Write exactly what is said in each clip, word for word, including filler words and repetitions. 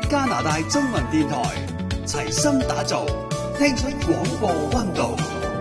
加拿大中文電台，齊心打造，聽出廣播溫度。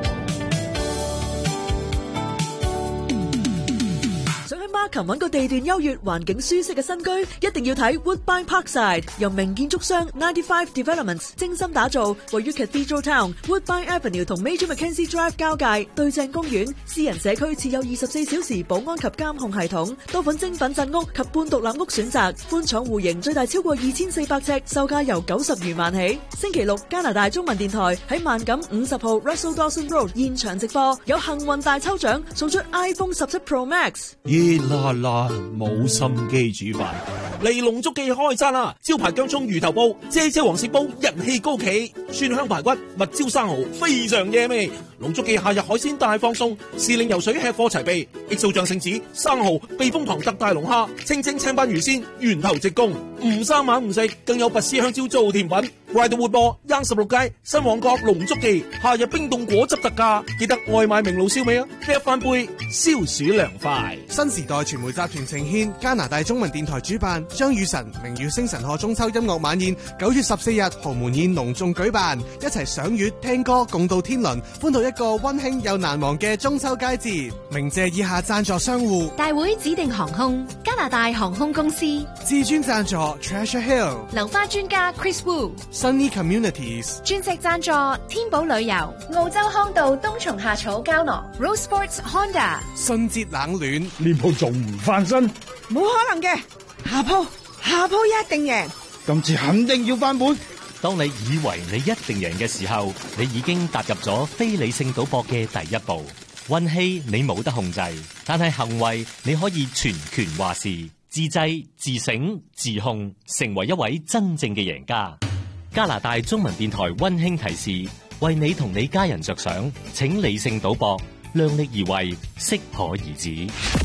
巴琴揾個地段優越、環境舒適嘅新居，一定要睇 Woodbine Parkside， 由名建築商九十五 Developments 精心打造，位於 Cathedral Town Woodbine Avenue 同 Major Mackenzie Drive 交界，對正公園，私人社區設有二十四小時保安及監控系統，多款精品鎮屋及半獨立屋選擇，寬敞戶型，最大超過二千四百尺，售價由九十餘萬起。星期六加拿大中文電台喺萬錦五十號 Russell Dawson Road 現場直播，有幸運大抽獎，送出 iPhone 十七 Pro Max。 啦啦，冇心機煮飯，嚟龍竹記開餐啦！招牌薑蔥魚頭煲、姐姐黃氏煲人氣高企，蒜香排骨、蜜椒生蠔非常惹味。龍竹記夏日海鮮大放送，時令游水吃貨齊備，X O醬聖子、生蠔、避風塘特大龍蝦、清蒸青斑魚鮮，源頭直供，唔生猛唔食，更有拔絲香蕉做甜品。Ryde 活播，Yonge 十六街新旺角龍竹記，夏日冰凍果汁特價，記得外賣明路燒味啊！呢一翻杯消暑涼快。 新時代傳媒集團呈獻加拿大中文電台主辦張雨晨明月星辰賀中秋音樂晚宴，九月十四日豪門宴隆重舉辦，一齊賞月聽歌共度天倫，歡度一個溫馨又難忘嘅中秋佳節。鳴謝以下贊助商戶： 大會指定航空、加拿大航空公司、 至尊贊助 Treasure Hill、 流花專家 Chris Wu、Sunny Communities、 專席贊助天寶旅遊、澳洲康道冬蟲夏草膠囊、Rose Sports Honda、 信捷冷暖。 呢鋪仲唔翻身？ 冇可能嘅，下鋪下鋪一定贏， 今次肯定要翻本。 當你以為你一定贏嘅時候，你已經踏入咗非理性賭博嘅第一步。運氣你冇得控制，但係行為你可以全權話事。自制、自省、自控，成為一位真正嘅贏家。加拿大中文電台溫馨提示：為你同你家人着想，請理性賭博，量力而為，適可而止。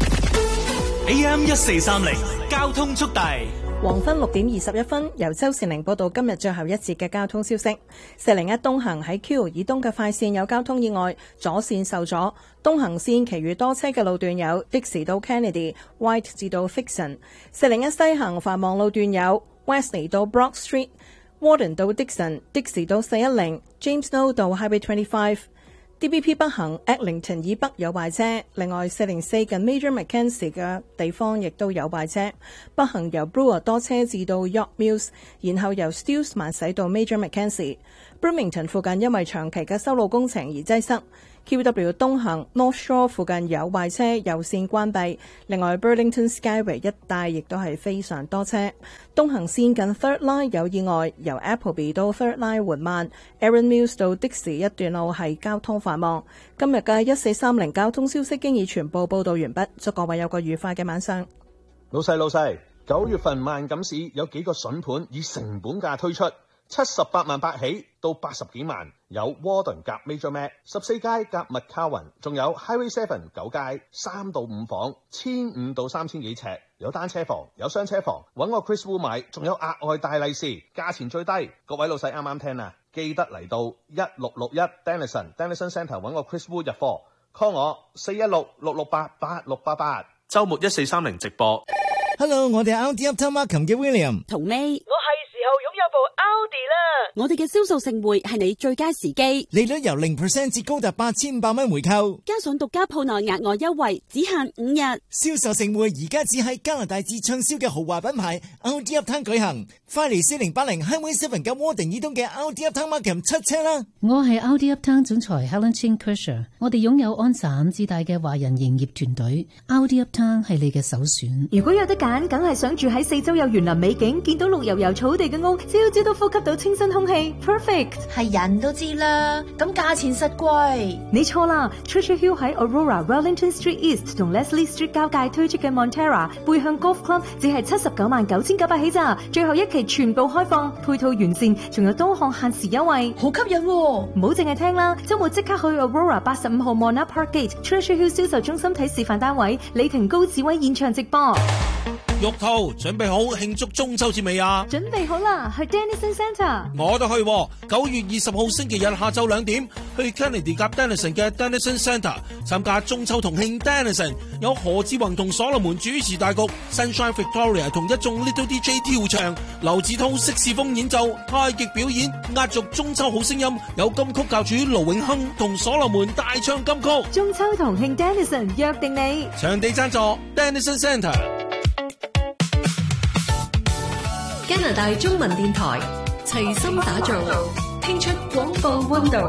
A M 一四三零交通速遞。 黃昏六點二十一分，由周善玲報道今日最後一節嘅交通消息。四零一東行喺 Q 以東嘅快線有交通意外，左線受阻。東行線其餘多車嘅路段有 Dixie 到 Kennedy、White 至到 Fixon。四零一西行繁忙路段有 Wesley 到 Brock Street、Warden 到 Dixon、Dixie 到四一零、James Snow 到 Highway 二十五。D B P 北行 Eglinton 以北有壞車，另外四零四近 Major Mackenzie 嘅地方亦都有壞車。北行由 Brewer 多車至到 York Mills， 然後由 Steeles 慢駛到 Major Mackenzie。Bloomington 附近因為長期嘅修路工程而擠塞。Q W 東行 North Shore 附近有壞車，右線關閉。另外 Burlington Skyway 一帶亦都係非常多車。東行線近 Third Line 有意外，由 Appleby 到 Third Line 緩慢。Erin Mills 到 Dixie 一段路係交通繁忙。今日嘅一四三零交通消息經已全部報道完畢，祝各位有個愉快嘅晚上。 老細老細，九月份萬錦市有幾個筍盤以成本價推出，七十八萬八起到八十幾萬，有 Warden 夾 Major Mac 十四街夾 McCowan， 仲有 Highway 七九街三到五房，千五到三千幾尺，有單車房，有雙車房，揾我 Chris Wu 買，仲有額外大利是，價錢最低。各位老細啱啱聽啊，記得嚟到一六六一 Denison Denison Centre 揾我 Chris Wu 入貨 ，call 我四一六六六八八六八八。周末一四三零直播。 Hello， 我哋係 Audi Uptown Markham 嘅 William。 同你，我係時候擁有部 Audi 啦！我哋嘅銷售盛會係你最佳時機， 利率由零 percent 至高達八千五百蚊回購， 加上獨家鋪內額外優惠，只限五日。 銷售盛會而家只喺加拿大至暢銷嘅豪華品牌 Audi Uptown 舉行，快嚟四零八零 Highway 七嘅 Warden 以東嘅 Audi Uptown Markham 出車啦！ 我係 Audi Uptown 總裁 Helen Chin Kersher， 我哋擁有安省至大嘅華人營業團隊 ，Audi Uptown 係你嘅首選。 如果有得揀，梗係想住喺四周有園林美景，見到綠油油草地嘅屋，朝朝都呼吸到清新空氣 ，perfect。 係人都知啦，咁價錢實貴。 你錯啦 ，Treasure Hill 喺 Aurora、Wellington Street East 同 Leslie Street 交界推出嘅 Montera 背向 Golf Club 只係七十九萬九千九百起咋，最後一期全部開放，配套完善，仲有多項限時優惠， 好吸引喎！ 唔好淨係聽啦，周末即刻去 Aurora 八十五號 Mona Park Gate Treasure Hill 銷售中心睇示範單位，李婷高志威現場直播。 玉兔準備好慶祝中秋節未啊？ 準備好啦，去 Dennison Centre。 我都去喎，九月二十號星期日下晝兩點去 Kennedy 夾 Dennison 嘅 Dennison Centre 參加中秋同慶 Dennison， 有何志宏同所羅門主持大局 ，Sunshine Victoria 同一眾 Little D J 跳場，劉志滔色士風演奏，太極表演，壓軸中秋好聲音，有金曲教主盧永亨同所羅門大唱金曲。 中秋同慶 Dennison 約定你， 場地贊助 Dennison Centre。 加拿大中文電台齊心打造，聽出廣播溫度。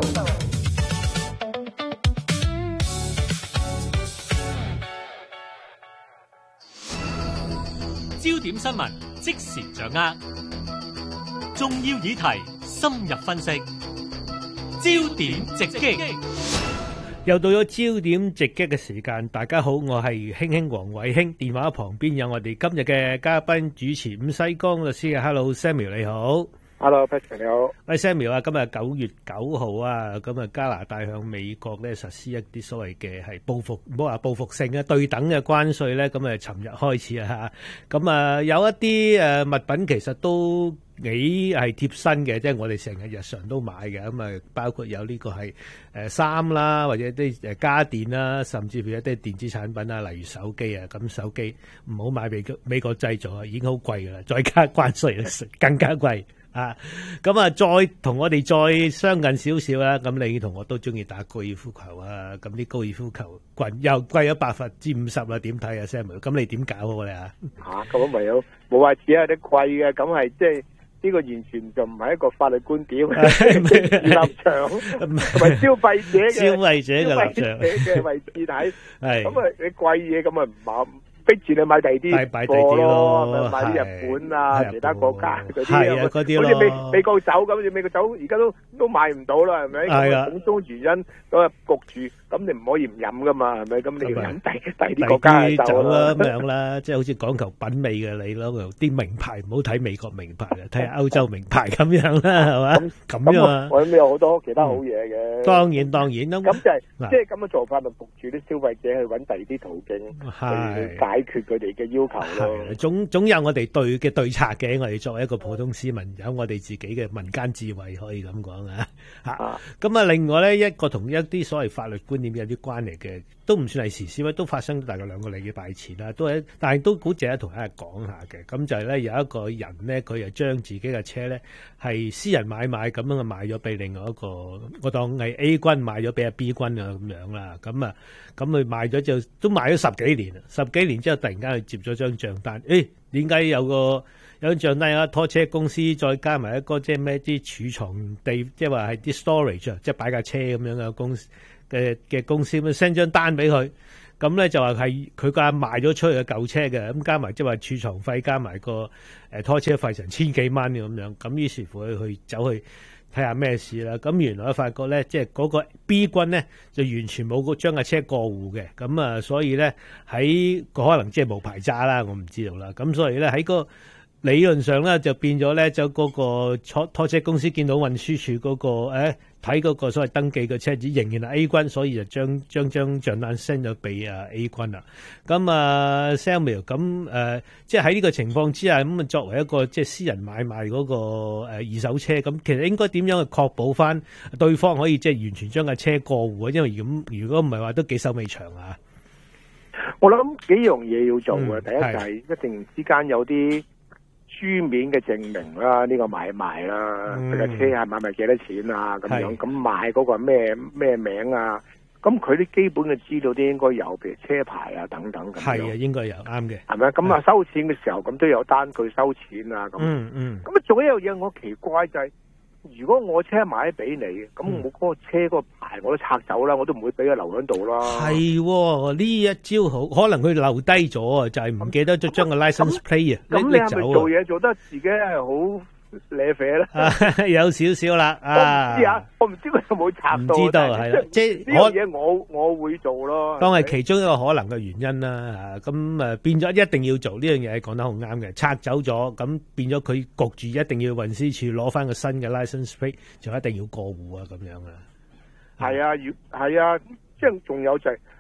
焦點新聞即時掌握，重要議題深入分析，焦點直擊。 又到咗焦點直擊嘅時間，大家好，我係興興黃偉興，電話旁邊有我哋今日嘅嘉賓主持伍西江律師嘅 Hello Samuel 你好。 Hello Patrick 你好。 喂 Samuel啊，今日九月九號啊，咁啊加拿大向美國咧實施一啲所謂嘅係報復，唔好話報復性嘅對等嘅關稅咧，咁啊尋日開始啊嚇，咁啊有一啲誒物品其實都幾係貼身嘅，即係我哋成日日常都買嘅，咁啊包括有呢個係誒衫啦，或者啲誒家電啦，甚至乎一啲電子產品啊，例如手機啊，咁手機唔好買美國美國製造啊，已經好貴噶啦，再加關稅更加貴。啊，咁啊，再同我哋再相近少少啦。咁你同我都中意打高爾夫球啊，咁啲高爾夫球棍又貴咗百分之五十啦，點睇啊 Samuel？ 咁你點搞好咧啊？ 吓，咁咪有冇話只係啲貴嘅，咁係即係呢個完全就唔係一個法律觀點立場，同埋消費者嘅消費者嘅立場嘅位置睇， 係咁啊，你貴嘢咁啊唔買。逼住你買第二啲貨咯，買啲日本啊，其他國家嗰啲啊，好似美美國酒咁，好似美國酒而家都都買唔到啦，係咪？係啊，種種原因咁啊焗住，咁你唔可以唔飲噶嘛，係咪？咁你要飲第第二啲國家嘅酒啦， 咁樣啦，即係好似講求品味嘅你咯，啲名牌唔好睇美國名牌嘅，睇下歐洲名牌咁樣啦，係嘛？咁樣啊， 我諗有好多其他好嘢嘅。 當然當然，咁就係即係咁嘅做法，咪焗住啲消費者去揾第二啲途徑去解決佢哋嘅要求咯。 總總有我哋對嘅對策嘅，我哋作為一個普通市民，有我哋自己嘅民間智慧，可以咁講啊。嚇，咁啊，另外咧一個同一啲所謂法律觀念有啲關係嘅，都唔算係時事，都發生大概兩個禮拜前啦，都係，但係都好值得同大家講下嘅。咁就係咧有一個人咧，佢又將自己嘅車咧係私人買賣咁樣賣咗俾另外一個，我當係 A 君賣咗俾阿 B 君啊咁樣啦。咁啊，咁佢賣咗就都賣咗十幾年啦，十幾年之後突然間佢接咗張賬單，誒點解有個有張賬單有拖車公司再加埋一個即係咩啲儲藏地，即係話係啲 storage 即係擺架車咁樣嘅公司嘅嘅公司咁 send 張單俾佢，咁咧就話係佢架賣咗出去嘅舊車嘅，咁加埋即係話儲藏費加埋個誒拖車費成千幾蚊咁樣，咁於是乎佢去走去睇下咩事啦。咁原來發覺咧，即係嗰個 B 君咧就完全冇將架車過戶嘅，咁啊所以咧喺可能即係無牌揸啦，我唔知道啦。咁所以咧喺個理論上咧就變咗咧，就嗰個拖拖車公司見到運輸署嗰個誒睇嗰個所謂登記嘅車子仍然係 A 君，所以就將將張賬單 send 咗俾啊 A 君啦。咁啊 Samuel 咁誒，即係喺呢個情況之下，咁啊作為一個即係私人買賣嗰個誒二手車，咁其實應該點樣去確保翻對方可以即係完全將架車過戶啊？因為咁如果唔係話都幾手尾長啊。 我諗幾樣嘢要做嘅，第一就係一定之間有啲書面嘅證明啦，呢個買賣啦，佢架車係買賣幾多錢啊？咁樣咁買嗰個咩咩名啊？咁佢啲基本嘅資料都應該有，譬如車牌啊等等咁樣。係啊， 應該有，啱嘅。 係咪？咁啊收錢嘅時候咁都有單據收錢啊咁。嗯嗯。咁啊仲有一樣嘢我奇怪就係，如果我車買俾你，咁我嗰個車嗰個牌我都拆走啦，我都唔會俾佢留喺度啦。係呢一招好，可能佢留低咗啊，就係唔記得咗將個 license plate 啊拎拎走啊。咁你係咪做嘢做得自己係好瀨啡咧？有少少啦啊！ 我唔知啊，我唔知佢有冇拆到。 唔知道係啦，即係呢樣嘢我我會做咯。 當係其中一個可能嘅原因啦嚇，咁誒變咗一定要做呢樣嘢，講得好啱嘅。拆走咗，咁變咗佢焗住一定要運輸署攞翻個新嘅 license plate，就一定要過戶啊咁樣啊。 係啊，要係啊，即係仲有就係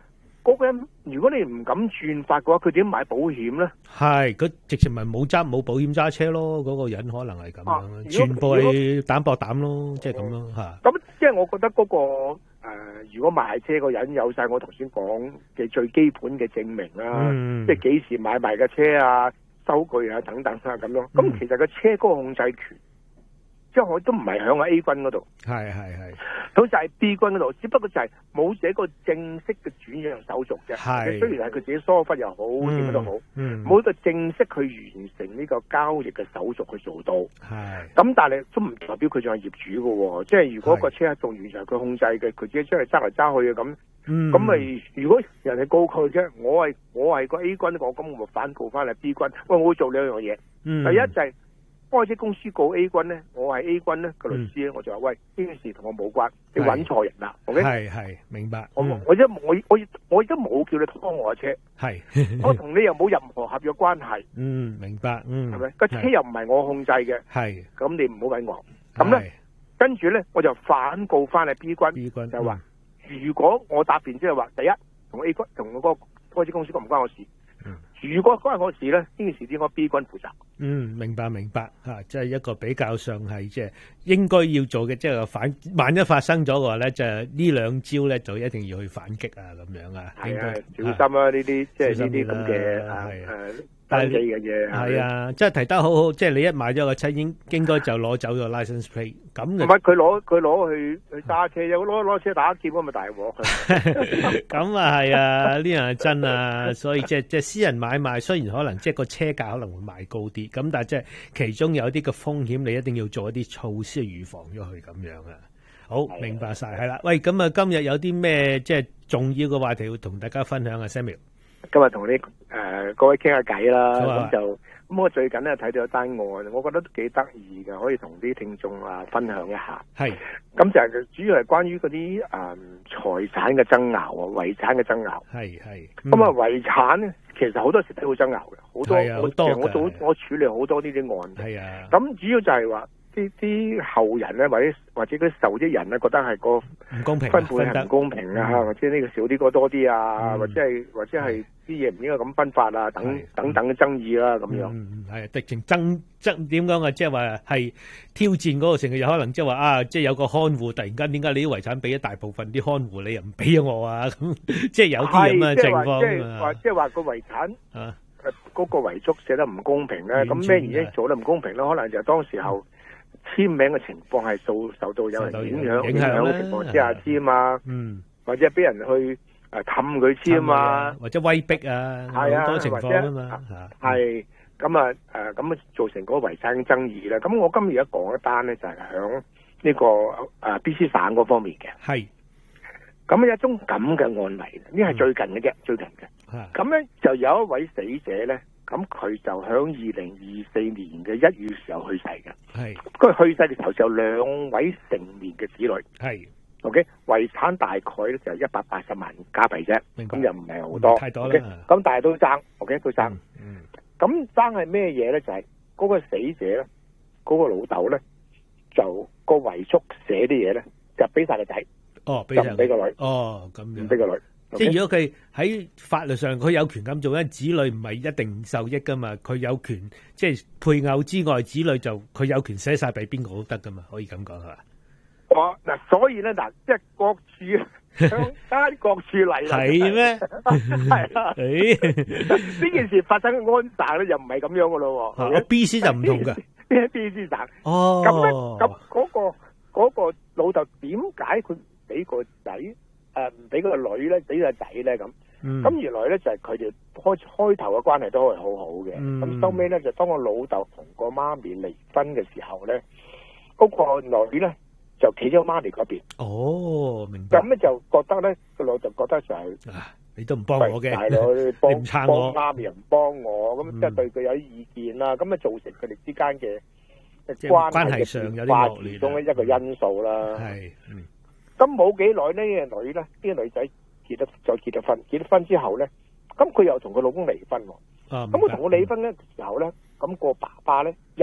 嗰個人，如果你唔敢轉發嘅話，佢點買保險咧？ 係，佢直情咪冇揸冇保險揸車咯，嗰、那個人可能係咁樣， 啊、 全部係膽搏膽咯，即係咁咯嚇。 咁即係我覺得嗰、那個、呃、如果賣車個人有晒我頭先講嘅最基本嘅證明啦，嗯、即係幾時買賣嘅車啊、收據啊等等啊咁咯。咁、嗯、其實個車嗰個控制權，即係我都唔係響個 A 軍嗰度， 係係係， 好似係 B 軍嗰度，只不過就係冇寫個正式嘅轉讓手續啫。係，雖然係佢自己疏忽又好，點樣都好，冇、嗯、一個正式去完成呢個交易嘅手續去做到。係，咁但係都唔代表佢仲係業主嘅，即係如果個車係仲完全係佢控制嘅，佢自己出嚟揸嚟揸去嘅咁，咁咪、嗯、如果人係告佢啫，我係我係個 A 軍，我咁我咪反告翻嚟 B 軍。喂，我會做兩樣嘢、嗯，第一就係、是。開車公司告 A 軍咧，我係 A 軍咧個律師咧、嗯，我就話喂，呢件事同我冇關，你揾錯人啦，OK？係係明白。我、嗯、我一我我我亦都冇叫你拖我嘅車，係我同你又冇任何合約關係。嗯，明白。嗯，係咪個車又唔係我控制嘅？係，咁你唔好揾我。咁咧，跟住咧我就反告翻嚟 B 軍，B 軍就話、嗯，如果我答辯即係話，第一同 A 軍同嗰個開車公司個唔關我事。嗯、如果關我事咧，呢件事應該 B 軍負責。嗯，明白明白吓，即、啊、係一個比較上係即係應該要做嘅，即係反萬一發生咗嘅話咧，就呢兩招咧就一定要去反擊啊，咁樣啊。係啊，小心啊！呢啲即係呢啲咁嘅啊誒登記嘅嘢。係啊，即係提得好好，即係你一買咗個車，應應該就攞走咗 license plate。咁唔係佢攞佢攞去去揸車，有攞攞車打劫咁咪大鑊。咁啊係啊，呢樣係真啊，所以即係即係私人買賣，雖然可能即係個車價可能會賣高啲。咁但係即係其中有啲嘅風險，你一定要做一啲措施去預防咗佢咁樣啊。好，明白晒，係啦。喂，咁啊，今日有啲咩即係重要嘅話題要同大家分享啊 ，Samuel。今日同你誒各位傾下偈啦，咁、啊、就咁我最近咧睇到一單案，我覺得都幾得意嘅，可以同啲聽眾啊分享一下。係，咁就係主要係關於嗰啲誒財產嘅爭拗啊，遺產嘅爭拗。係係。咁啊，遺產咧，其實好多時都好爭拗嘅，好多好多我我我處理好多呢啲案。係啊。咁主要就係話啲啲後人咧，或者或者嗰啲受益人咧，覺得係個唔公平，分配係唔公平啊，嗯、或者呢個少啲，個多啲啊，嗯、或者係或者係啲嘢唔應該咁分法啊，等等等嘅爭議啦，咁樣。嗯，係直情爭爭點講啊？即係話係挑戰嗰個成日有可能即係話啊，即係有個看護突然間點解你啲遺產俾一大部分啲看護，你又唔俾咗我啊？咁即係有啲咁嘅情況啊。即係話即係話個遺產啊，嗰個遺囑寫得唔公平咧，咁咩原因做得唔公平咧？可能就係當時候。簽名嘅情況係受受到有人影響影響嘅情況之下簽啊，嗯，或者俾人去誒氹佢簽啊，或者威逼啊，係啊，好多情況啊嘛，係咁啊誒咁啊造成嗰個遺產嘅爭議啦。咁我今日而家講一單咧，就係響呢個誒 B C 省嗰方面嘅，係咁有一宗咁嘅案例，呢係最近嘅啫，最近嘅。咁咧就有一位死者咧。咁佢就響二零二四年嘅一月時候去世嘅，係佢去世嘅時候就有兩位成年嘅子女，係 ，OK， 遺產大概咧就係一百八十萬加幣啫，咁又唔係好多，太多啦，咁、okay? 但係都爭 ，OK， 都爭，嗯，咁爭係咩嘢咧？就係、是、嗰個死者咧，嗰、那個老豆咧，就個遺囑寫啲嘢咧，就俾晒個仔，哦，就唔俾個女，哦，咁樣，唔俾個女。即係如果佢喺法律上佢有權咁做咧，子女唔係一定受益噶嘛，佢有權即係配偶之外，子女就佢有權寫晒俾邊個都得噶嘛，可以咁講係嘛？哦，嗱，所以咧嗱，即係各處向單各處嚟啦，係咩？係啊，誒，呢件事發生喺安省咧，又唔係咁樣噶咯喎。啊 ，B C 就唔同噶，B C 省。哦，咁咧，咁嗰個嗰個老豆點解佢俾個仔？誒唔俾個女咧，俾個仔咧咁，咁、嗯、原來咧就係佢哋開開頭嘅關係都係好好嘅，咁、嗯、收尾咧就當個老豆同個媽咪離婚嘅時候咧，嗰、嗰個女咧就企咗媽咪嗰邊。哦，明白。咁咧就覺得咧個老豆覺得就係、係啊，你都唔幫我嘅，大佬你幫唔撐我，幫媽咪又唔幫我，咁即係對佢有啲意見啦，咁、嗯、啊造成佢哋之間嘅關關係上有啲惡劣，其中一個因素啦。係，嗯。咁冇幾耐呢，呢個女咧，呢個女仔結咗再結咗婚，結咗婚之後咧，咁佢又同佢老公離婚喎。咁佢同佢離婚咧時候咧，咁個爸爸咧又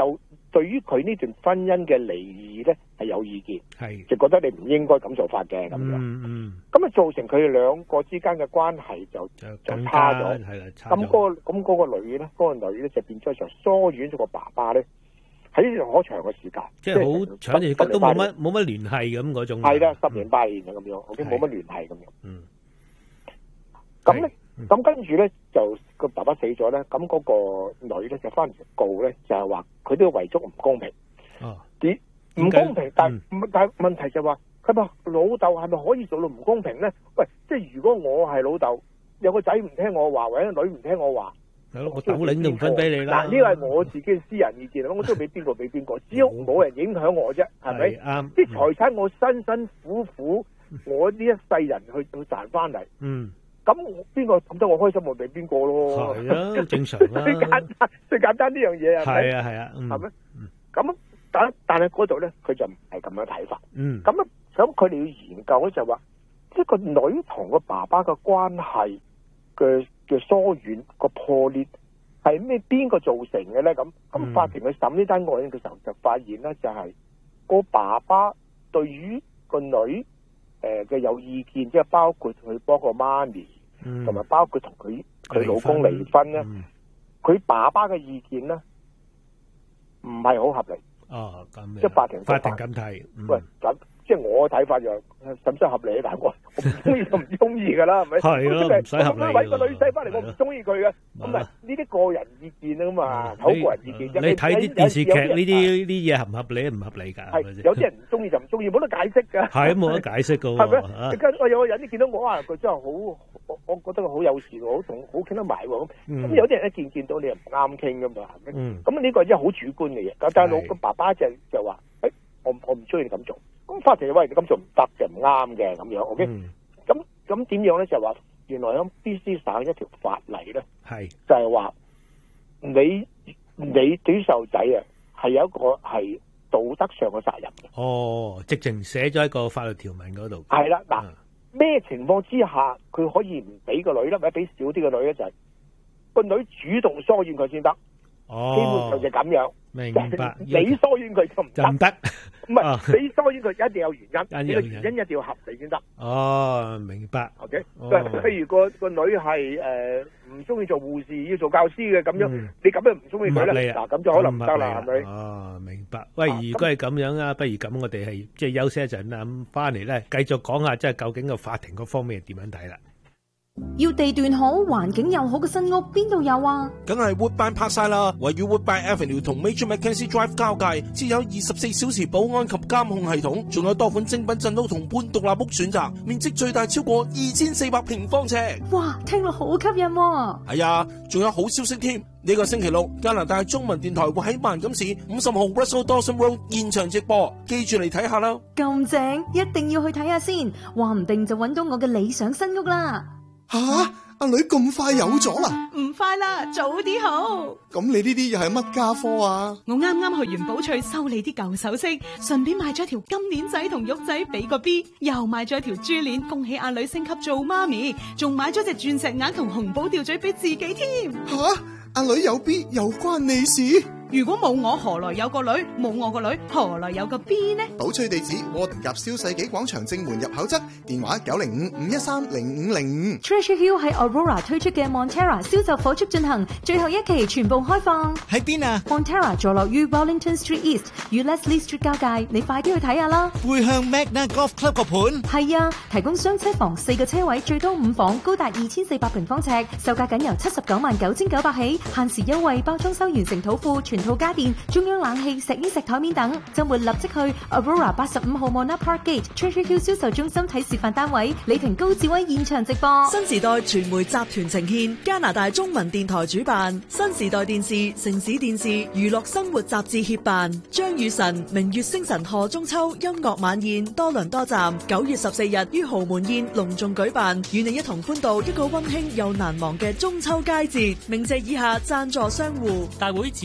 對於佢呢段婚姻嘅離異咧係有意見， 係就覺得你唔應該咁做法嘅咁樣。 嗯嗯， 咁啊造成佢哋兩個之間嘅關係就就就差咗， 係啦，差咁嗰個咁嗰個女咧，嗰個女咧就變咗就疏遠咗個爸爸咧，喺好長嘅時間， 即係好長時間都冇乜冇乜聯繫咁嗰種。 係啦，十年八年啊咁樣，我已經冇乜聯繫咁樣。 嗯。 咁咧，咁跟住咧就個爸爸死咗咧，咁嗰個女咧就翻嚟告咧，就係話佢呢個遺囑唔公平。 哦。 點唔公平？但係但係問題就話，佢話老豆係咪可以做到唔公平咧？喂，即係如果我係老豆，有個仔唔聽我話，或者女唔聽我話， 係咯，我斗領都唔分俾你啦。 嗱，呢個係我自己嘅私人意見啦，我中意俾邊個俾邊個，只要冇人影響我啫，係咪？ 啱。 啲財產我辛辛苦苦，我呢一世人去去賺翻嚟。 嗯。 咁邊個咁得我開心，我俾邊個咯？ 係啊，正常啦。 最簡單最簡單呢樣嘢係咪？ 係啊係啊， 係咪？咁但但係嗰度咧，佢就唔係咁樣睇法。 嗯。 咁啊，咁佢哋要研究咧，就話即係個女同個爸爸嘅關係嘅嘅疏遠個破裂係咩？邊個造成嘅咧？咁咁法庭去審呢單案嘅時候，就發現咧，就係個爸爸對於個女。誒嘅、呃、有意見，即係包括佢幫個媽咪，同埋、嗯、包括同佢佢老公離婚咧，佢、嗯、爸爸嘅意見咧唔係好合理。 哦，咁即係法庭法庭咁睇。 嗯、喂，咁即係我嘅睇法就使唔使合理？但係我我唔中意就唔中意㗎啦，係咪？ 係咯，唔使合理。 咁揾個女仔翻嚟，我唔中意佢嘅，咁咪呢啲個人意見啊嘛，好個人意見啫。 你睇啲電視劇呢啲呢嘢合唔合理？唔合理㗎。 係有啲人唔中意就唔中意，冇得解釋㗎。係冇得解釋㗎喎。 係咪？而家我有個人你見到我啊，佢真係好，我我覺得佢好友善，好同好傾得埋喎。咁咁有啲人一見見到你又唔啱傾㗎嘛，係咪？咁呢個真係好主觀嘅嘢。但係老個爸爸就就話：誒，我我唔中意你咁做。咁法庭話你咁做唔得嘅，唔啱嘅咁樣，OK？咁咁點樣咧？就話原來喺 B C 省一條法例咧，係就係話你你對於細路仔啊，係有一個係道德上嘅責任嘅。 哦，直情寫咗喺個法律條文嗰度。 係啦，嗱，咩情況之下佢可以唔俾個女咧，或者俾少啲個女咧？就係個女主動疏遠佢先得。哦，基本上就咁樣。 明白。 你疏遠佢就唔就唔得。 唔係，你疏遠佢一定有原因，呢個原因一定要合理先得。 哦，明白。 OK，譬如個個女係誒唔中意做護士，要做教師嘅咁樣，你咁樣唔中意佢咧，嗱咁就可能唔得啦，係咪？ 哦，明白。喂，如果係咁樣啊，不如咁，我哋係即係休息一陣啦，咁翻嚟咧繼續講下，即係究竟個法庭嗰方面係點樣睇啦？ 要地段好、環境又好嘅新屋，邊度有啊？ 梗係 Woodbine Parkside 啦，位於 Woodbine Avenue 同 Major Mackenzie Drive 交界，設有二十四小時保安及監控系統，仲有多款精品鎮屋同半獨立屋選擇，面積最大超過二千四百平方尺。 哇，聽落好吸引喎！ 係啊，仲有好消息添，呢個星期六加拿大中文電台會喺萬錦市五十號 Russell Dawson Road 現場直播，記住嚟睇下啦。 咁正，一定要去睇下先，話唔定就揾到我嘅理想新屋啦。 吓，阿女咁快有咗啦？ 唔快啦，早啲好。 咁你呢啲又係乜家科啊？ 我啱啱去完寶翠修理啲舊首飾，順便買咗條金鏈仔同玉仔俾個 B， 又買咗條珠鏈，恭喜阿女升級做媽咪，仲買咗隻鑽石眼同紅寶吊墜俾自己添。 吓，阿女有 B 又關你事？ 如果冇我，何來有個女？冇我個女，何來有個 B 呢？ 寶翠地址：窩頓夾蕭世紀廣場正門入口側，電話九零五五一三零五零五。 Treasure Hill 喺 Aurora 推出嘅 Montera 銷售火速進行，最後一期全部開放。 喺邊啊 ？Montera 坐落於 Wellington Street East 與 Leslie Street 交界，你快啲去睇下啦。 背向 Magna Golf Club 個盤。 係啊，提供雙車房，四個車位，最多五房，高達二千四百平方尺，售價僅由七十九萬九千九百起，限時優惠，包裝修完成土庫，全套家電、中央冷氣、石英石台面等，周末立即去 Aurora 八十五號 Mona Park Gate Treasure Hill 銷售中心睇示範單位。李婷高志威現場直播。 新時代傳媒集團呈獻，加拿大中文電台主辦，新時代電視、城市電視、娛樂生活雜誌協辦，張雨晨明月星辰賀中秋音樂晚宴多倫多站，九月十四日於豪門宴隆重舉辦，與你一同歡度一個溫馨又難忘嘅中秋佳節。鳴謝以下贊助商戶： 大會指定航空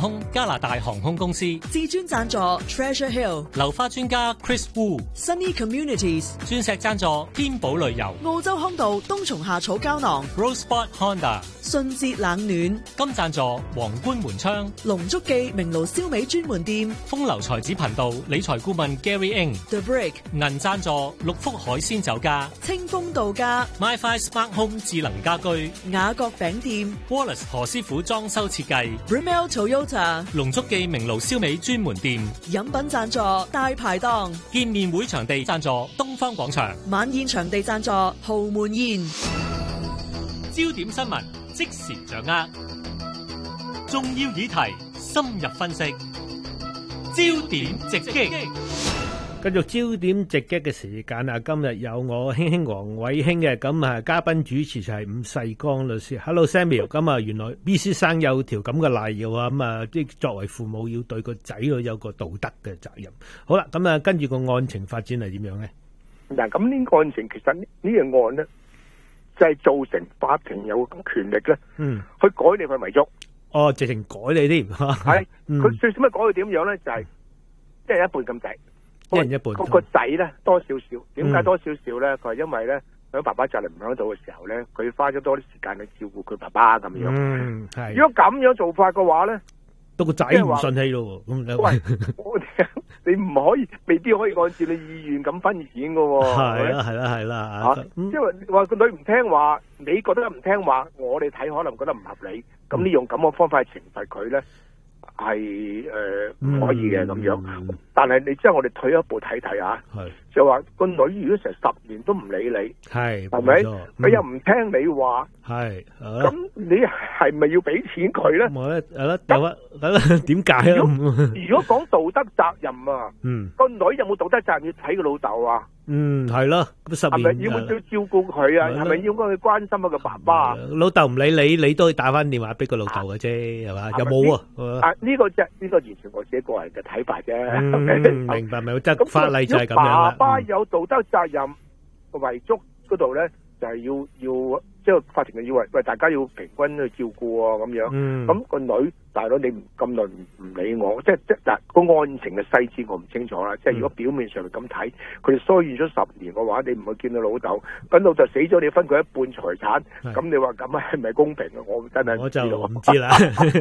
空加拿大航空公司， 至尊贊助 Treasure Hill， 流花專家 Chris Wu，Sunny Communities， 鑽石贊助天寶旅遊， 澳洲康道冬蟲夏草膠囊 Rosebud Honda， 順節冷暖， 金贊助皇冠門窗， 龍足記明爐燒味專門店， 風流才子頻道理財顧問 Gary Ng， The Brick， 銀贊助六福海鮮酒家， 清風度假 MyFi Smart Home 智能家居， 雅閣餅店 Wallace 何師傅裝修設計 Brunel Toyota， 龍足記明爐燒味專門店， 飲品贊助大排檔， 見面會場地贊助東方廣場， 晚宴場地贊助豪門宴， 焦點新聞即時掌握，重要議題深入分析，焦點直擊。 繼續焦點直擊嘅時間啊！今日有我興興黃偉興嘅，咁啊嘉賓主持就係伍世光律師。Hello Samuel，咁啊原來 B 先生有條咁嘅例嘅話，咁啊即係作為父母要對個仔女有個道德嘅責任。好啦，咁啊跟住個案情發展係點樣咧？ 嗱，咁呢個案情其實呢呢個案咧，就係造成法庭有權力咧，嗯，去改你份遺囑。哦， 直情改你添， 係，佢最少咩改到點樣咧？就係即係一半咁滯。 一人一半。 個個仔咧多少少，點解多少少咧？佢係因為咧，喺爸爸就嚟唔喺度嘅時候咧，佢花咗多啲時間去照顧佢爸爸咁樣。 嗯，係。 如果咁樣做法嘅話咧， 到個仔唔順氣咯。咁喂，我哋你唔可以，未必可以按照你意願咁分錢噶。 係啦，係啦，係啦。 吓，即係話個女唔聽話，你覺得唔聽話，我哋睇可能覺得唔合理。咁你用咁嘅方法去懲罰佢咧？係誒唔可以嘅咁樣，嗯、但係你即係我哋退一步睇睇啊，就話個女如果成十年都唔理你，係係咪？佢、嗯、又唔聽你話，係咁你係咪要俾錢佢咧？ 冇咧，係啦，有啊，點解啊？ 如果講道德責任啊，嗯，個女有冇道德責任要睇個老豆啊？ 嗯，係咯，十年係咪要要照顧佢啊？係咪應該去關心下個爸爸啊？ 老豆唔理你，你都可以打翻電話俾個老豆嘅啫，係嘛？有冇啊？ 啊，呢個即係呢個完全我自己個人嘅睇法啫。 明白咪？即係法例就係咁樣啦。 爸爸有道德責任個遺囑嗰度咧，就係要要即係法庭就以為喂大家要平均去照顧啊咁樣。咁個女大佬你唔咁耐唔唔理我，即係即係嗱個案情嘅細節我唔清楚啦。即係如果表面上咁睇，佢哋疏遠咗十年嘅話，你唔會見到老豆，咁老豆死咗，你分佢一半財產，咁你話咁係咪公平啊？我真係我就唔知啦。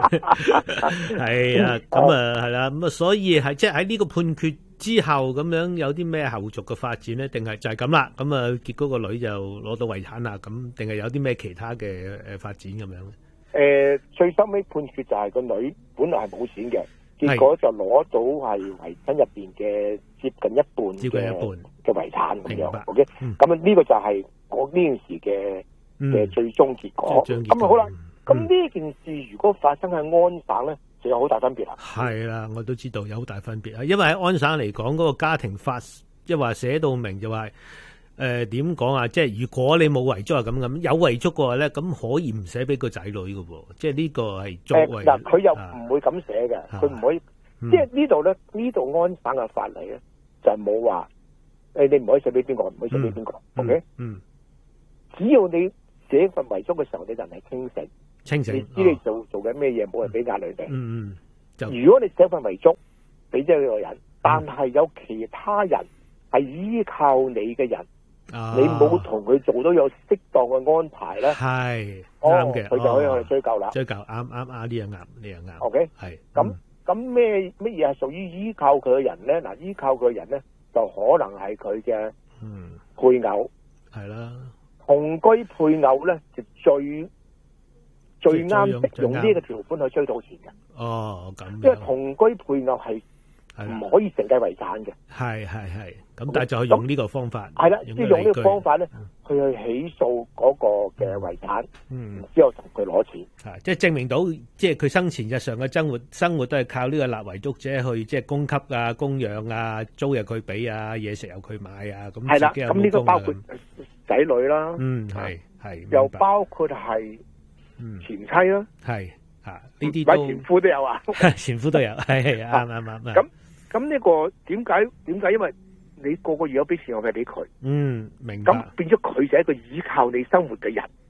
係啊，咁啊係啦，咁啊所以係即係喺呢個判決之後咁樣有啲咩後續嘅發展咧？定係就係咁啦？咁啊結果個女就攞到遺產啦，咁定係有啲咩其他嘅誒發展咁樣咧？ 誒、呃，最收尾判決就係個女本來係冇錢嘅，結果就攞到係遺產入邊嘅接近一半嘅嘅遺產咁樣。OK，咁啊呢個就係我呢件事嘅嘅、嗯、最終結果。咁啊好啦，咁呢、嗯、件事如果發生喺安省咧，就有好大分別啦。 係啦，我都知道有好大分別啊，因為喺安省嚟講，嗰、那個家庭法即係話寫到明就話。誒點講啊？即係如果你冇遺囑啊咁咁，有遺囑嘅話咧，咁可以唔寫俾個仔女嘅喎。即係呢個係作為嗱，佢、呃、又唔會咁寫嘅，佢、啊、唔可以。嗯、即係呢度咧，呢度安省嘅法例咧就冇話誒，你唔可以寫俾邊個，唔可以寫俾邊個。O K，嗯，只要你寫份遺囑嘅時候，你就係清醒， 清醒， 你知你做、哦、做緊咩嘢，冇人俾壓力你。 嗯嗯， 如果你寫份遺囑俾咗呢個人，但係有其他人係依靠你嘅人。啊、你冇同佢做到有適當嘅安排咧， 係啱嘅， 佢、哦、就可以去追究啦。 追究啱啱啱呢樣啱，呢樣啱。 O K，係咁咁咩乜嘢係屬於依靠佢嘅人咧？嗱，依靠佢嘅人咧，就可能係佢嘅配偶，係、嗯、啦，同居配偶咧就最最啱適用呢個條款去追到錢嘅。哦，咁，因為同居配偶係唔可以承繼遺產嘅。係係係。咁但係就係用呢個方法，係啦，即係用呢個方法咧，去去起訴嗰個嘅遺產，嗯，之後同佢攞錢， 係即係證明到，即係佢生前日常嘅生活，生活都係靠呢個立遺囑者去即係供給啊、供養啊、租又佢俾啊、嘢食又佢買啊，咁係啦， 咁呢個包括仔女啦， 嗯，係係， 又包括係前妻啦， 係啊，呢啲都前夫都有啊， 前夫都有，係係啱啱啱。 咁咁呢個點解點解？因為你個個月有俾錢我嘅俾佢， 嗯，明白。 咁變咗佢就係一個依靠你生活嘅人，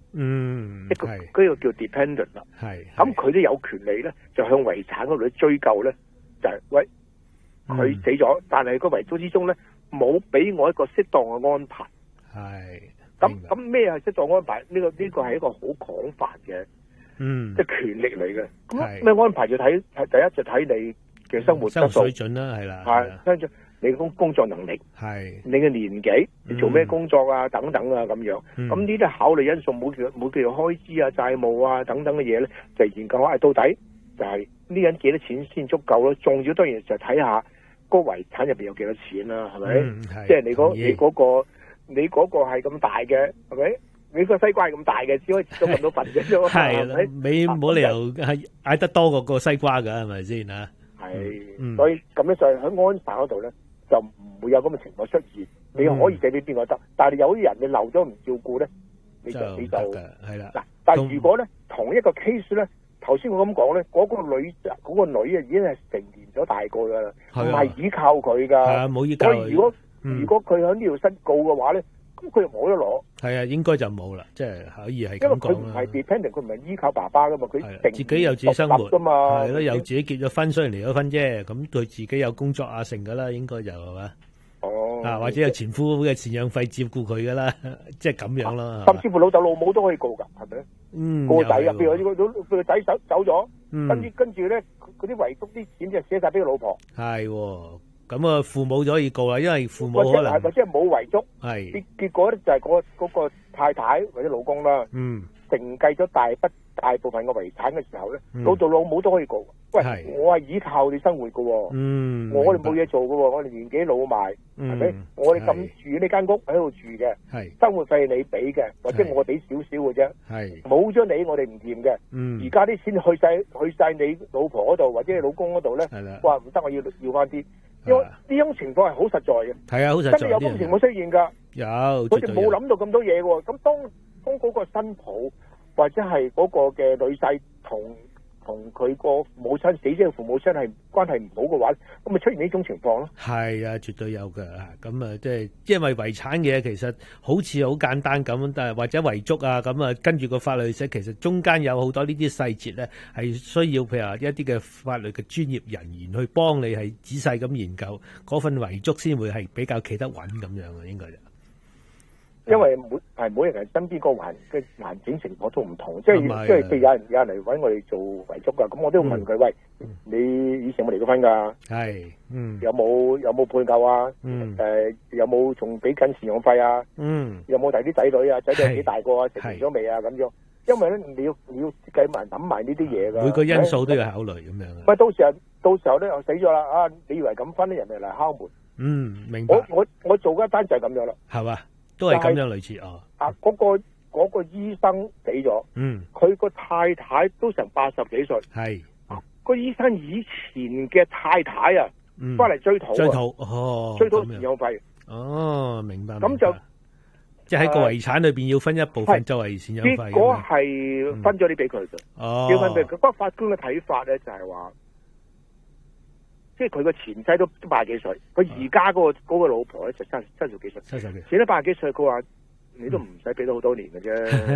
嗯， 一個嗰個叫 dependent 啦。 係， 咁佢都有權利咧，就向遺產嗰度追究咧，就係、是、喂佢死咗，嗯、但係個遺囑之中咧冇俾我一個適當嘅安排。 係。 咁咁咩係適當安排？呢、這個呢、這個係一個好廣泛嘅， 嗯， 即係權力嚟嘅。咁咩安排就睇，第一就睇你嘅生活質素水準啦，係啦， 係跟住你嘅工工作能力， 係你嘅年紀，你做咩工作啊，等等啊咁樣。咁呢啲考慮因素，每個每個月開支啊、債務啊等等嘅嘢咧，就研究下到底就係呢人幾多錢先足夠咯。重要當然就睇下個遺產入邊有幾多錢啦，係咪？ 嗯、 即係你嗰、那個、你嗰、那個。你嗰個係咁大嘅，係咪？你個西瓜係咁大嘅，只可以切到咁多份嘅啫。 係啦，你冇理由係嗌得多過個西瓜㗎，係咪先啊？ 係、嗯，所以咁樣上喺安省嗰度咧，就唔會有咁嘅情況出現。你可以寫俾邊個得，但係有啲人你漏咗唔照顧咧，你就你就係啦。嗱， 但係如果咧同一個 case 咧，頭先我咁講咧，嗰、嗰個女嗰、嗰個女啊已經係成年咗大個㗎啦，唔係依靠佢㗎。 係啊，冇依靠佢。 所以如果如果佢喺呢度申告嘅話咧，咁佢又冇得攞。係啊，應該就冇啦，即係可以係咁講啦。 因為佢唔係 dependent，佢唔係依靠爸爸噶嘛，佢自己有自己生活噶嘛。 係咯，有自己結咗婚，雖然離咗婚啫，咁佢自己有工作啊成噶啦，應該就係嘛。 哦。啊， 或者有前夫嘅贍養費照顧佢噶啦，即係咁樣啦。 甚至乎老豆老母都可以告㗎，係咪？ 嗯。 個仔啊，譬如個個個仔走走咗， 嗯、 跟住跟住咧，嗰啲遺囑啲錢就寫晒俾個老婆。 係喎。咁啊，父母就可以告啦，因為父母可能或者係冇遺囑， 係結結果咧就係嗰嗰個太太或者老公啦， 嗯， 承繼咗大筆大部分嘅遺產嘅時候咧， 嗯、 老豆老母都可以告。喂，我係依靠你生活嘅喎， 嗯， 我哋冇嘢做嘅喎，我哋年紀老埋，係、嗯、咪？我哋咁住呢間屋喺度住嘅， 係生活費你俾嘅，或者我俾少少嘅啫， 係冇咗你我哋唔掂嘅。 嗯， 而家啲錢去晒去晒你老婆嗰度或者你老公嗰度咧， 係啦， 哇唔得，我要要翻啲。因為呢種情況係好實在嘅， 係啊，好實在， 真係有咁情況出現㗎。 有， 佢哋冇諗到咁多嘢喎。咁當當嗰個新抱或者係嗰個嘅女婿同同佢個母親死者嘅父母親係關係唔好嘅話，咁咪出現呢種情況咯。 係啊，絕對有㗎。咁啊，即係因為遺產嘢其實好似好簡單咁，但係或者遺囑啊咁啊，跟住個法律寫，其實中間有好多呢啲細節咧，係需要譬如話一啲嘅法律嘅專業人員去幫你係仔細咁研究嗰份遺囑，先會係比較企得穩咁樣嘅，應該就。 因為每係每人人身邊個環嘅環境情況都唔同，即係即係譬如有人有人嚟揾我哋做遺囑噶，咁我都要問佢、嗯、喂，你以前有冇離過婚噶？ 係，嗯， 有冇有冇配偶啊？ 嗯， 誒、呃，有冇仲俾緊贍養費啊？ 嗯， 有冇第啲仔女啊？仔女幾大個啊？成年咗未啊？咁樣，因為咧你要你要計埋諗埋呢啲嘢噶， 每個因素都要考慮咁樣。 喂，到時候到時候咧我死咗啦啊！你以為咁分啲人哋嚟敲門？ 嗯，明白。 我我我做嗰一單就係咁樣啦。係嘛？ 都係咁樣類似哦。 啊，嗰、嗰個嗰、嗰個醫生死咗， 嗯， 佢個太太都成八十幾歲， 係， 個醫生以前嘅太太啊，翻、嗯、嚟追討， 追討，哦， 追討贍養費， 哦，明白。 咁就即係喺個遺產裏邊要分一部分作為贍養費。 結果係分咗啲俾佢嘅， 哦， 要分俾佢。不過法官嘅睇法咧就係話，即係佢個前妻都都八十幾歲，佢而家嗰個、嗰個老婆咧就七七十幾歲， 七十幾， 前咗八十幾歲，佢話你都唔使俾到好多年嘅啫。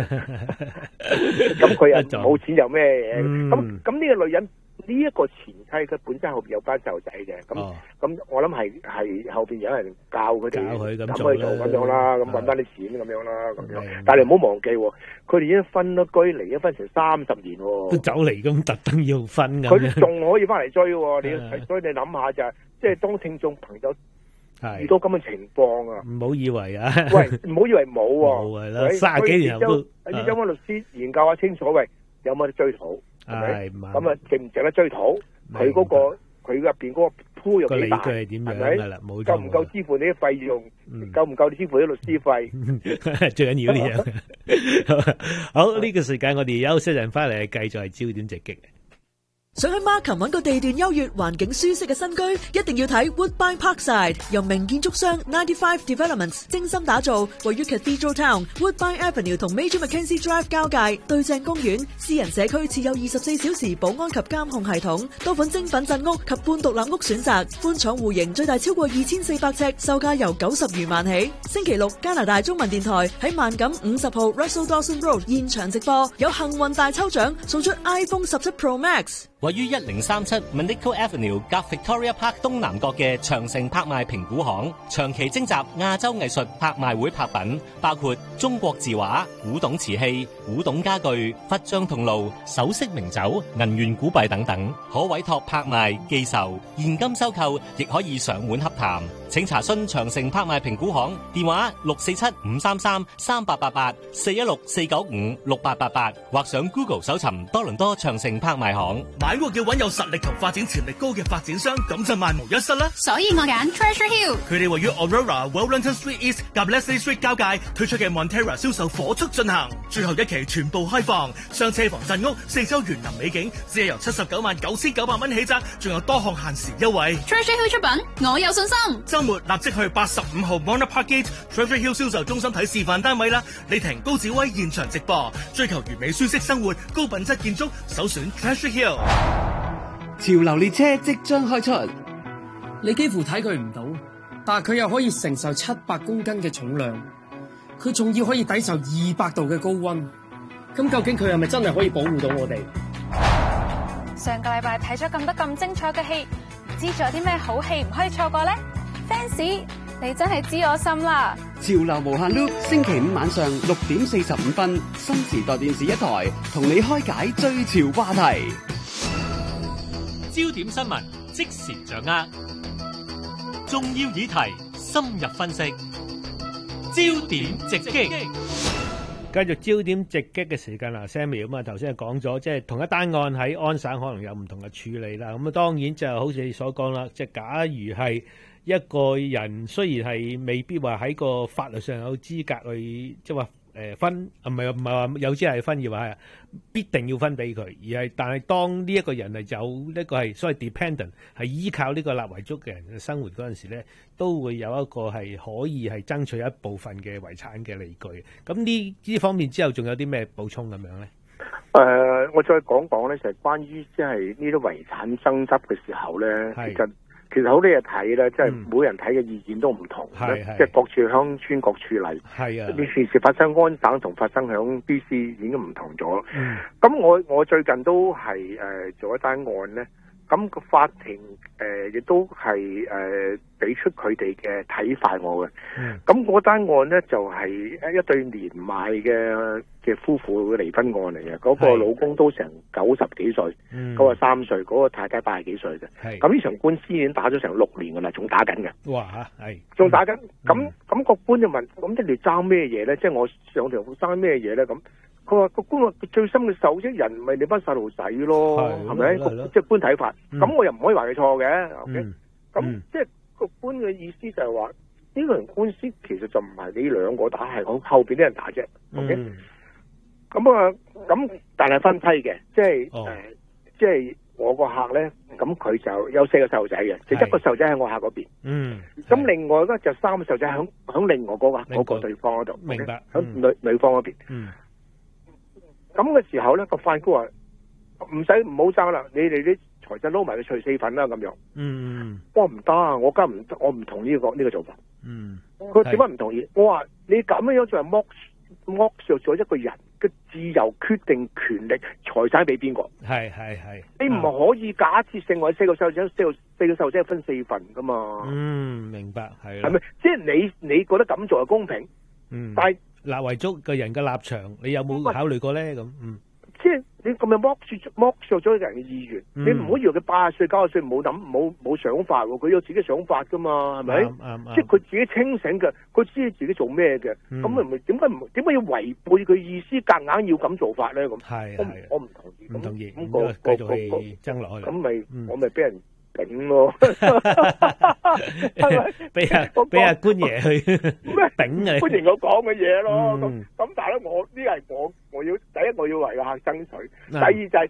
咁佢又冇錢又咩嘢？咁咁呢個女人呢一、呢個前妻佢本身後邊有班細路仔嘅，咁咁、哦、我諗係係後邊有人教佢哋咁去做咁樣啦，咁搵翻啲錢咁樣啦，咁樣。但係你唔好忘記，佢哋已經分咗居，離咗婚成三十年， 都走嚟咁特登要分咁。 佢仲可以翻嚟追，你要所以你諗下就係、是，即係當聽眾朋友遇到咁嘅情況啊， 唔好以為啊， 喂，唔好以為冇喎， 冇係啦，卅幾年後都， 你找翻律師研究下清楚，喂，有冇得追討？係咪？咁啊，值唔值得追討？佢嗰、那個佢入邊嗰個鋪有幾大？ 個理據係點樣？係啦，冇錯。 夠唔夠支付你啲費用？嗯、夠唔夠你支付啲律師費？ 最緊要呢樣。好，呢、這個時間我哋休息陣翻嚟，繼續係焦點直擊。 想喺 Markham 揾個地段優越、環境舒適嘅新居，一定要睇 Woodbine Parkside，由名建築商 ninety-five Developments 精心打造，位於 Cathedral Town Woodbine Avenue 同 Major Mackenzie Drive 交界，對正公園，私人社區設有二十四小時保安及監控系統，多款精品鎮屋及半獨立屋選擇，寬敞戶型，最大超過二千四百尺，售價由九十餘萬起。星期六加拿大中文電台喺萬錦五十號 Russell Dawson Road 現場直播，有幸運大抽獎，送出 iPhone 十七 Pro Max。 位於一零三七 Manico Avenue 夾 Victoria Park 東南角嘅長城拍賣評估行，長期徵集亞洲藝術拍賣會拍品，包括中國字畫、古董瓷器、古董家具、佛像銅爐、首飾名酒、銀元古幣等等，可委託拍賣、寄售、現金收購，亦可以上門洽談。請查詢長城拍賣評估行電話六四七五三三三八八八四一六四九五六八八八，或上 Google 搜尋多倫多長城拍賣行。 買屋要揾有實力同發展潛力高嘅發展商，咁就萬無一失啦。 所以我揀 Treasure Hill。 佢哋位於 Aurora Wellington Street East 及 Leslie Street 交界推出嘅 Montera 銷售火速進行，最後一期全部開放，雙車房鎮屋，四周園林美景，只係由七十九萬九千九百蚊起價，仲有多項限時優惠。 Treasure Hill 出品，我有信心。 周末立即去八十五號 Mona Park Gate Treasure Hill 銷售中心睇示範單位啦！李婷、高子威現場直播，追求完美舒適生活、高品質建築，首選 Treasure Hill。 潮流列車即將開出，你幾乎睇佢唔到，但係佢又可以承受七百公斤嘅重量，佢仲要可以抵受二百度嘅高溫。咁究竟佢係咪真係可以保護到我哋？ 上個禮拜睇咗咁多咁精彩嘅戲，唔知仲有啲咩好戲唔可以錯過呢？ Fans， 你真係知我心啦！ 潮流無限 loop， 星期五晚上六點四十五分，新時代電視一台同你開解最潮話題。 焦點新聞即時掌握，重要議題深入分析，焦點直擊。 繼續焦點直擊嘅時間啦 ，Sammy 咁啊，頭先係講咗，即係同一單案喺安省可能有唔同嘅處理啦。咁啊，當然就好似你所講啦，即係假如係一個人雖然係未必話喺個法律上有資格去，即係話誒分，唔係唔係話有資格係分，而話係必定要分俾佢，而係但係當呢一個人係有呢個係所謂 dependent 係依靠呢個納遺囑嘅人嘅生活嗰陣時咧，都會有一個係可以係爭取一部分嘅遺產嘅理據。咁呢呢方面之後仲有啲咩補充咁樣咧？ 誒、呃，我再講講咧，就係、是、關於即係呢啲遺產爭執嘅時候咧，其實。其實好多嘢睇咧，即係每人睇嘅意見都唔同，即係各處鄉村各處例。係啊，呢件事發生安省同發生響 B C 已經唔同咗。咁、嗯、我我最近都係誒、呃、做一單案咧，咁個法庭誒亦都係誒俾出佢哋嘅睇法我嘅。咁嗰單案咧就係、是、一對年邁嘅嘅夫婦嘅離婚案嚟嘅，嗰、那個老公都成九十幾歲，嗰、嗯、個三歲，嗰、那個太太八十幾歲嘅。咁呢場官司已經打咗成六年噶啦，仲打緊嘅。哇，係，仲打緊。咁咁、嗯、個官就問：咁你哋爭咩嘢咧？即、就、係、是、我上條爭咩嘢咧？咁佢話個官話最深嘅受益人咪你班細路仔咯，係咪？即係官睇法。咁、嗯、我又唔可以話佢錯嘅。OK，咁、嗯、即係個官嘅意思就係話呢輪官司其實就唔係你兩個打，係我後邊啲人打啫。OK。嗯咁啊，咁但係分批嘅，即係誒、呃，即係我個客咧，咁佢就有四個細路仔嘅，就一個細路仔喺我客嗰邊，嗯，咁另外咧就三個細路仔響響另外嗰、嗰個嗰、嗰個對方嗰度，明白，響女、嗯、女方嗰邊，嗯，咁嘅時候咧個法官話唔使唔好爭啦，你哋啲財產撈埋佢除四份啦咁樣，嗯，我唔得啊，我梗唔得，我唔同意呢、呢個呢、呢個做法，嗯，佢點解唔同意？我話你咁樣樣就係剝剝削咗一個人嘅自由決定權力，財產俾邊個？係係係，你唔可以假設性或者四個細路仔，四個四個細路仔分四份噶嘛？嗯，明白係。係咪？即係你你覺得咁做係公平？嗯，但係立遺囑嘅人嘅立場，你有冇考慮過咧？咁嗯，即係你咁樣剝削剝削咗一個人嘅意願，嗯、你唔好以為佢八十歲九十歲冇諗冇冇想法喎，佢有自己想法噶嘛？係咪？即係佢自己清醒嘅，佢知道自己做咩嘅，咁咪咪點解唔點解要違背佢意思，夾硬要咁做法咧？咁係係，我唔同意，唔同意，咁個繼續去爭落去，咁咪我咪俾人頂咯，係咪？俾阿俾阿官爺去頂你，歡迎我講嘅嘢咯。咁咁但係咧，我呢係我我要第一我要為個客爭取，第二就係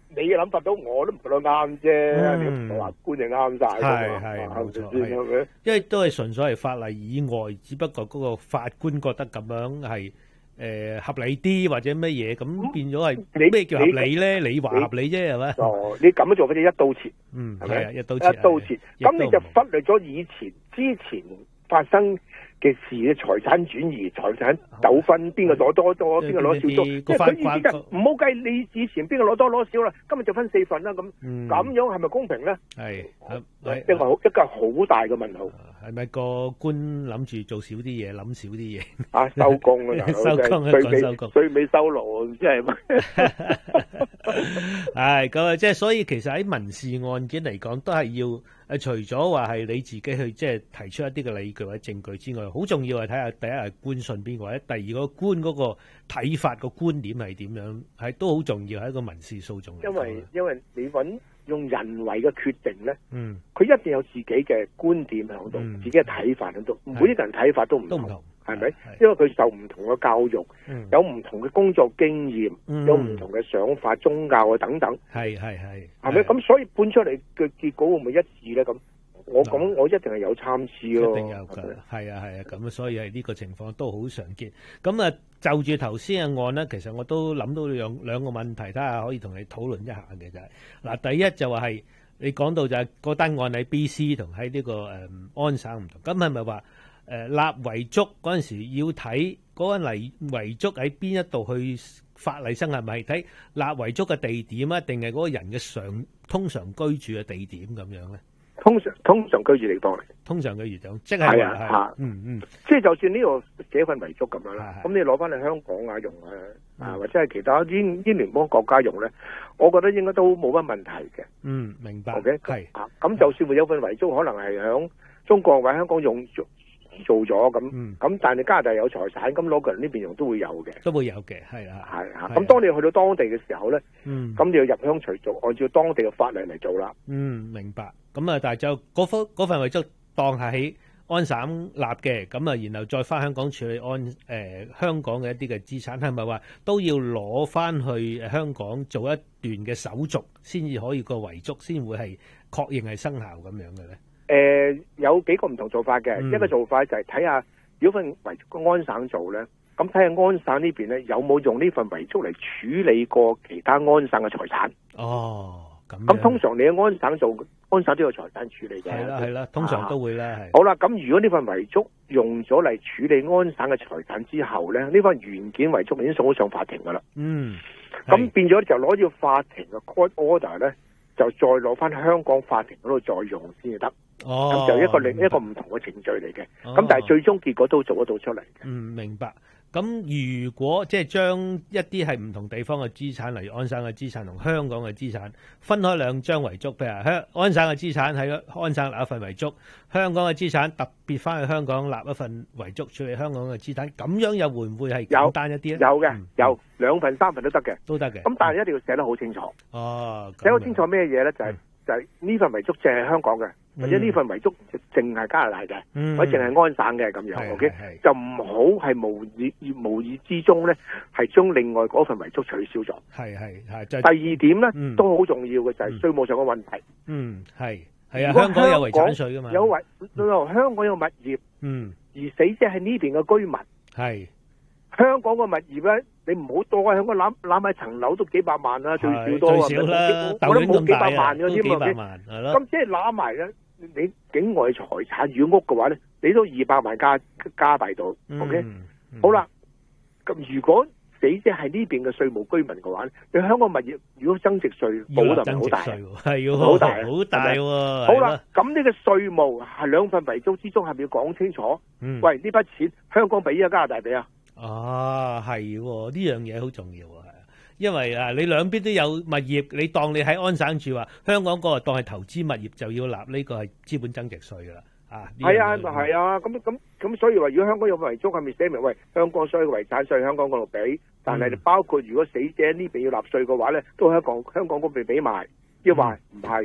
你嘅諗法都我都唔覺得啱啫，你唔係話官就啱晒㗎嘛， 係係冇錯，係因為都係純粹係法例以外，只不過嗰個法官覺得咁樣係誒合理啲或者乜嘢，咁變咗係咩叫合理咧？你話合理啫係咪？ 哦，你咁樣做好似一刀切， 嗯， 係咪啊？一刀切， 一刀切，咁你就忽略咗以前之前發生嘅事嘅財產轉移、財產糾紛，邊個攞多多，邊個攞少多，即係佢意思就唔好計你以前邊個攞多攞少啦，今日就分四份啦，咁咁樣係咪公平咧？係，一個好一個好大嘅問號。 係咪個官諗住做少啲嘢，諗少啲嘢？ 啊，收工啦， 收工啊，講收工， 最尾收爐，即係乜？ 係咁啊，即係所以其實喺民事案件嚟講，都係要誒，除咗話係你自己去即係提出一啲嘅理據或者證據之外，好重要係睇下第一係官信邊個，或者第二個官嗰個睇法個觀點係點樣，係都好重要喺一個民事訴訟。 因為因為你揾用人為嘅決定咧， 嗯， 佢一定有自己嘅觀點喺度，自己嘅睇法喺度，每一個人睇法都唔同，係咪？因為佢受唔同嘅教育，有唔同嘅工作經驗，有唔同嘅想法、宗教啊等等， 係係係， 係咪？咁所以搬出嚟嘅結果會唔會一致咧？咁我咁我一定係有參差咯， 一定有㗎，係啊係啊，咁所以係呢個情況都好常見。咁啊，就住頭先嘅案咧，其實我都諗到兩兩個問題，睇下可以同你討論一下嘅就係嗱，第一就話係你講到就係嗰單案喺 B C 同喺呢個誒安省唔同，咁係咪話誒立遺囑嗰陣時要睇嗰個遺遺囑喺邊一度去法例生係咪睇立遺囑嘅地點啊，定係嗰個人嘅常通常居住嘅地點咁樣咧？ 通常通常居住地方嚟， 通常居住地方，即係啊嚇， 嗯嗯， 即係就算呢度寫份遺囑咁樣啦，咁你攞翻嚟香港啊用啊，啊或者係其他英英聯邦國家用咧，我覺得應該都冇乜問題嘅。 嗯，明白。 OK， 係啊，咁就算會有份遺囑，可能係響中國或者香港用做做咗咁，咁但係加拿大有財產，咁攞過嚟呢邊用都會有嘅， 都會有嘅，係啊， 係啊。咁當你去到當地嘅時候咧， 嗯， 咁你要入鄉隨俗，按照當地嘅法例嚟做啦。 嗯，明白。咁啊，但係就嗰份嗰份遺囑當係喺安省立嘅，咁啊，然後再翻香港處理安誒、呃、香港嘅一啲嘅資產，係咪話都要攞翻去香港做一段嘅手續，先至可以個遺囑先會係確認係生效咁樣嘅咧？ 誒、呃，有幾個唔同做法嘅、嗯，一個做法就係睇下如果份遺囑安省做咧，咁睇下安省呢邊咧有冇用呢份遺囑嚟處理過其他安省嘅財產。 哦。 咁通常你喺安省做，安省都有財產處理嘅。 係啦係啦，通常都會啦。係、啊。 好啦，咁如果呢份遺囑用咗嚟處理安省嘅財產之後咧，呢份原件遺囑已經送咗上法庭噶啦。 嗯。 咁變咗就攞住法庭嘅 court order 咧，就再攞翻香港法庭嗰度再用先至得。 哦。 咁就一個另一個唔同嘅程序嚟嘅。咁、哦、但係最終結果都做得到出嚟嘅。 嗯，明白。咁如果即係將一啲係唔同地方嘅資產，例如安省嘅資產同香港嘅資產分開兩張遺囑，譬如香安省嘅資產喺安省立一份遺囑，香港嘅資產特別翻去香港立一份遺囑處理香港嘅資產，咁樣又會唔會係簡單一啲咧？ 有嘅、嗯，有兩、 嗯、 份三份都得嘅， 都得嘅。 咁但係一定要寫得好清楚。 哦， 寫好清楚咩嘢咧？就係、是嗯、就係、是、呢份遺囑淨係香港嘅。或者呢份遺囑淨係加拿大嘅、嗯，或者淨係安省嘅咁樣 ，OK，就唔好係無意無意之中咧，係將另外嗰份遺囑取消咗。 係係係。第二點咧、嗯、都好重要嘅就係、是、稅務上嘅問題。 嗯，係係啊，香港有遺產稅噶嘛？ 有遺、嗯，香港有物業， 嗯， 而死者係呢邊嘅居民， 係香港嘅物業咧，你唔好多啊！香港攬攬埋層樓都幾百萬啦，最少都最少啦， 我都冇幾百萬嗰啲幾百萬係咯。 咁即係攬埋咧。你境外財產如果屋嘅話咧，你都二百萬加加幣到、嗯、，OK，、嗯、好啦。咁如果死者係呢邊嘅稅務居民嘅話咧，你香港物業如果增值稅補就唔好大， 係要好大好大喎。 好啦，咁呢個稅務係兩份遺囑之中係咪要講清楚？嗯、喂，呢筆錢香港俾啊，加拿大俾啊？ 啊，係呢樣嘢好重要啊！因為啊，你兩邊都有物業，你當你喺安省住話，香港嗰個當係投資物業就要納呢個係資本增值稅噶啦，啊， 係啊，係啊，咁咁咁，所以話如果香港有遺囑，係咪寫明喂香港需要遺產稅香港嗰度俾，但係包括如果死者呢邊要納稅嘅話咧，都香港香港嗰邊俾埋，即係話唔係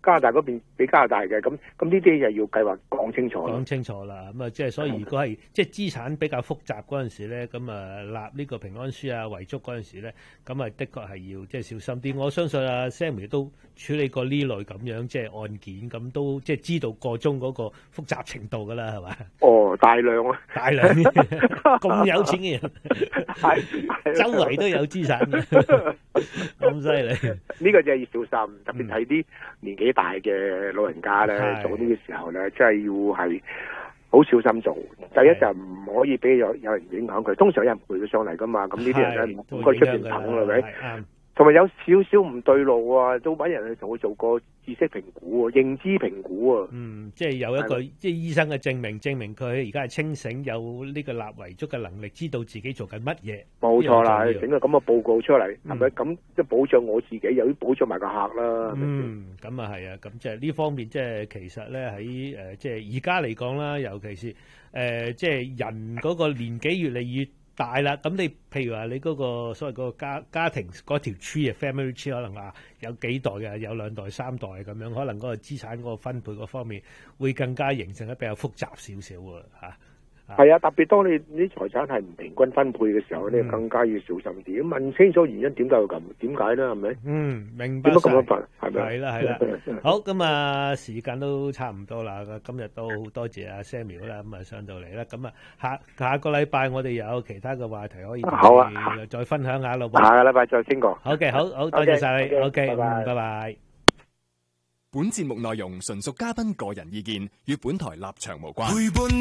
加拿大嗰邊俾加拿大嘅，咁咁呢啲就要計劃講清楚。 講清楚啦，咁啊，即係所以如果係即係資產比較複雜嗰陣時咧，咁啊立呢個平安書啊遺囑嗰陣時咧，咁啊的確係要即係小心啲。我相信啊 Sammy 都處理過呢類咁樣即係案件，咁都即係知道個中嗰個複雜程度㗎啦，係嘛？ 哦，大量啊， 大量咁有錢嘅人，周圍都有資產嘅，咁犀利。 呢個就係要小心，特別係啲年紀大嘅老人家咧，做呢個時候咧，真係要係好小心做。第一就唔可以俾有有人影響佢，通常有人陪佢上嚟噶嘛，咁呢啲人咧唔該出邊等係咪？同埋有少少唔對路啊，都揾人去同佢做個知識評估啊、認知評估啊。 嗯，即係有一個即係醫生嘅證明，證明佢而家係清醒，有呢個立遺囑嘅能力，知道自己做緊乜嘢。 冇錯啦，整個咁嘅報告出嚟，係咪咁即係保障我自己，又要保障埋個客啦？ 嗯，咁啊係啊，咁即係呢方面即係其實咧喺誒即係而家嚟講啦，尤其是誒即係人嗰個年紀越嚟越大啦，咁你譬如話你嗰個所謂嗰個家家庭嗰條 tree 啊 family tree 可能話有幾代嘅，有兩代三代咁樣，可能嗰個資產嗰個分配嗰方面會更加形成得比較複雜少少喎嚇。 係啊，特別當你啲財產係唔平均分配嘅時候，你、嗯、更加要小心啲。問清楚原因，點解會咁？點解咧？係咪？ 嗯，明白。 點解咁樣辦？係咪？ 係啦，係啦。好，咁啊，時間都差唔多啦。今日都好多謝阿 Samuel 啦，咁啊上到嚟啦。咁啊，下下個禮拜我哋有其他嘅話題可以好啊， 再分享下咯。 下個禮拜再傾過。 好嘅，好好多謝晒你。OK，拜拜。拜拜。 本節目內容純屬嘉賓個人意見，與本台立場無關。